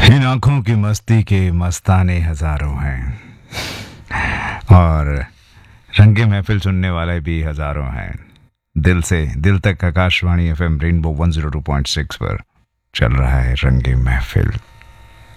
इन आंखों की मस्ती के मस्ताने हजारों हैं और रंगे महफिल सुनने वाले भी हजारों हैं। दिल से दिल तक आकाशवाणी एफएम रेनबो 102.6 पर चल रहा है रंगे महफिल।